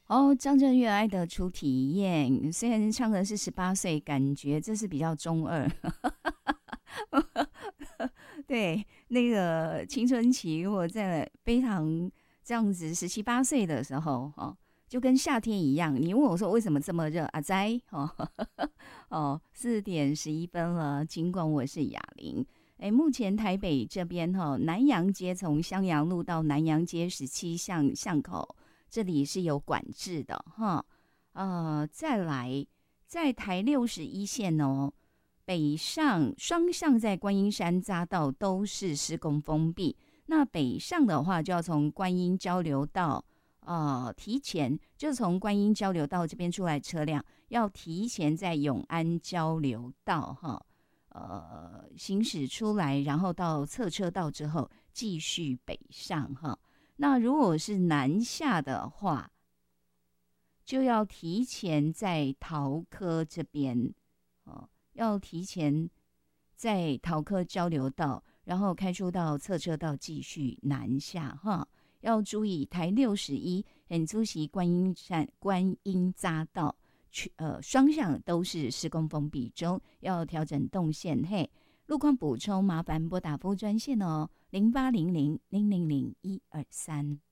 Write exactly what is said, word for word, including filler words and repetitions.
哦，张震岳爱的初体验，虽然唱的是十八岁，感觉这是比较中二。对，那个青春期，如果在非常这样子十七八岁的时候，哦，就跟夏天一样。你问我说为什么这么热？阿哉，哦，哦，四点十一分了。尽管我是哑铃，哎，目前台北这边哈、哦，南洋街从襄阳路到南洋街十七巷巷口，这里是有管制的哈。呃，再来，在台六十一线哦。北上双向在观音山匝道都是施工封闭，那北上的话就要从观音交流道，呃，提前就从观音交流道这边出来，车辆要提前在永安交流道哈，呃，行驶出来，然后到侧车道之后继续北上哈。那如果是南下的话，就要提前在桃科这边，哦。要提前在桃科交流道，然后开出到侧车道继续南下哈。要注意台六十一很出席观音山观音匝道，呃双向都是施工封闭中，要调整动线。嘿，路况补充麻烦拨打服务专线哦，零八零零零零零一二三。